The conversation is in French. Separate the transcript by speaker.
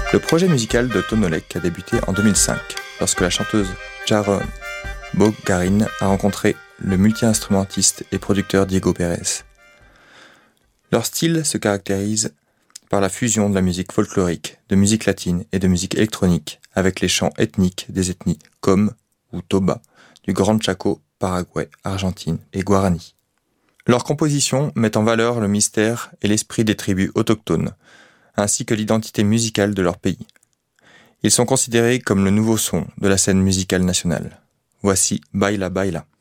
Speaker 1: Le projet musical de Tonolek a débuté en 2005, lorsque la chanteuse Sharon Bogarin a rencontré le multi-instrumentiste et producteur Diego Pérez. Leur style se caractérise par la fusion de la musique folklorique, de musique latine et de musique électronique, avec les chants ethniques des ethnies Com ou Toba, du Grand Chaco, Paraguay, Argentine et Guarani. Leurs compositions mettent en valeur le mystère et l'esprit des tribus autochtones, ainsi que l'identité musicale de leur pays. Ils sont considérés comme le nouveau son de la scène musicale nationale. Voici Baila Baila.